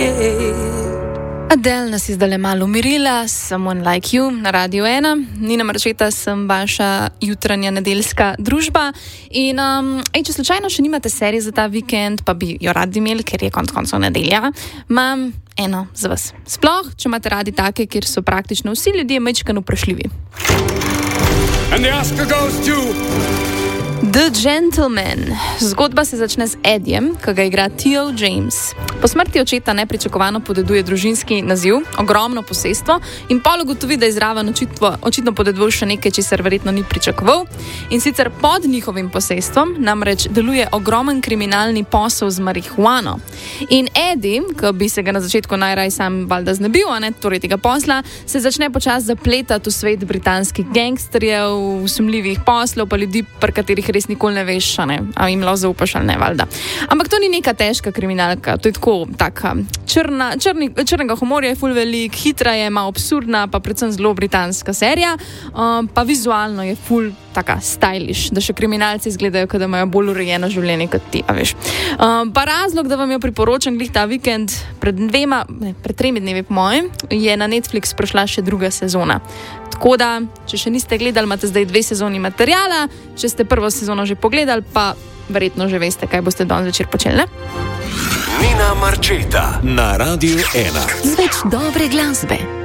Adele nas je zdaj malo umirila, Someone Like You na Radio 1. Nina Marčeta, sem vaša jutranja nedeljska družba. In če slučajno še nimate serije za ta vikend, pa bi jo radi imeli, ker je konec koncev nedelja, imam eno za vas. Sploh, če imate radi take, kjer so praktično vsi ljudje majčkeno vprašljivi. And the Oscar goes to The Gentleman. Zgodba se začne z Edijem, ki ga igra Theo James. Po smrti očeta nepričakovano podeduje družinski naziv, ogromno posestvo in pol ugotovi, da je zraven očitno podedoval še nekaj, česar verjetno ni pričakoval. In sicer pod njihovim posestvom namreč deluje ogromen kriminalni posel z marihuano. In Eddie, ki bi se ga na začetku najraj sam valjda znebil, torej tega posla, se začne počasi zapletati v svet britanskih gangsterjev, sumljivih poslov, pa ljudi, pri katerih res nikoli ne veš, a jim lahko zaupaš ali ne, valjda. Ampak to ni neka težka kriminalka, to je taka črnega humorja je ful velik, hitra je, malo absurdna, pa predvsem zelo britanska serija, pa vizualno je ful taka stylish, da še kriminalci izgledajo, da imajo bolj urejeno življenje kot ti, a veš. Pa razlog, da vam jo priporočam glih ta vikend, pred 3 dnevi po mojem, je na Netflix prišla še 2. sezona. Tako da, če še niste gledali, imate zdaj 2 sezoni materijala, če ste 1. sezono že pogledali, pa verjetno že veste, kaj boste danes večer počeli, ne? Nina Marčeta na Radio 1. Z več dobre glasbe.